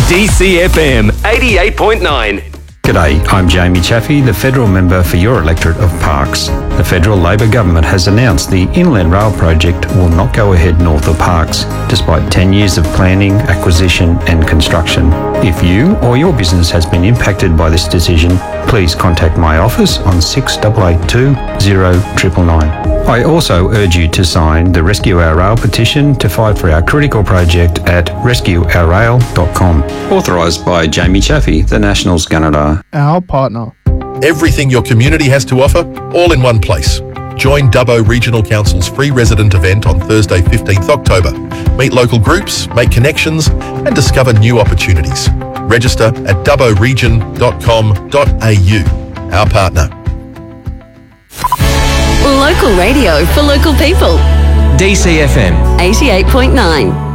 DCFM 88.9. G'day, I'm Jamie Chaffey, the Federal Member for your electorate of Parkes. The Federal Labor Government has announced the Inland Rail project will not go ahead north of Parkes, despite 10 years of planning, acquisition and construction. If you or your business has been impacted by this decision, please contact my office on 6882 0999. I also urge you to sign the Rescue Our Rail petition to fight for our critical project at rescueourrail.com. Authorised by Jamie Chaffey, the Nationals Gunnedah. Our partner. Everything your community has to offer, all in one place. Join Dubbo Regional Council's free resident event on Thursday 15th October. Meet local groups, make connections and discover new opportunities. Register at dubboregion.com.au. Our partner. Local radio for local people. DCFM 88.9.